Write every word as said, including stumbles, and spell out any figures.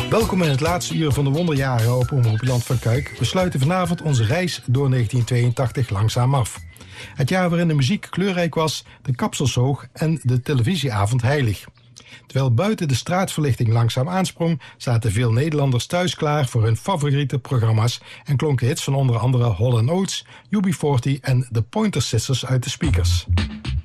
Welkom in het laatste uur van de wonderjaren op Omroep Land van Kuik. We sluiten vanavond onze reis door negentien tweeëntachtig langzaam af. Het jaar waarin de muziek kleurrijk was, de kapsels hoog en de televisieavond heilig. Terwijl buiten de straatverlichting langzaam aansprong, zaten veel Nederlanders thuis klaar voor hun favoriete programma's en klonken hits van onder andere Hall and Oates, U B veertig en de Pointer Sisters uit de speakers.